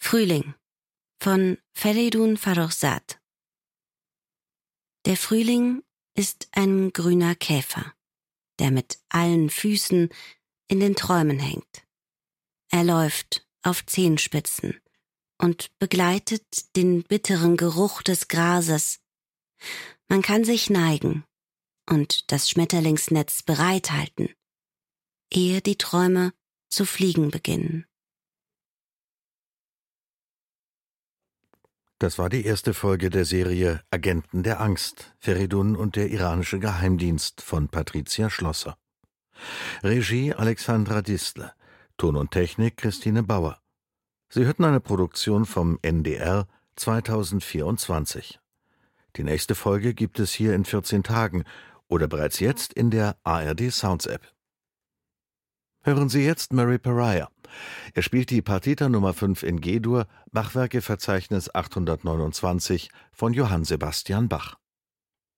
Frühling von Feridun Farrokhzad. Der Frühling ist ein grüner Käfer, der mit allen Füßen in den Träumen hängt. Er läuft auf Zehenspitzen und begleitet den bitteren Geruch des Grases. Man kann sich neigen und das Schmetterlingsnetz bereithalten, ehe die Träume zu fliegen beginnen. Das war die erste Folge der Serie Agenten der Angst, Feridun und der iranische Geheimdienst von Patricia Schlosser. Regie Alexandra Distle, Ton und Technik Christine Bauer. Sie hörten eine Produktion vom NDR 2024. Die nächste Folge gibt es hier in 14 Tagen oder bereits jetzt in der ARD Sounds App. Hören Sie jetzt Mary Pariah. Er spielt die Partita Nummer 5 in G-Dur, Bachwerkeverzeichnis 829 von Johann Sebastian Bach.